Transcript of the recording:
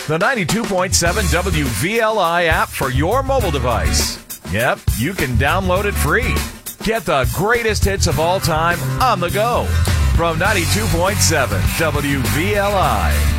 The 92.7 WVLI app for your mobile device. Yep, you can download it free. Get the greatest hits of all time on the go. From 92.7 WVLI.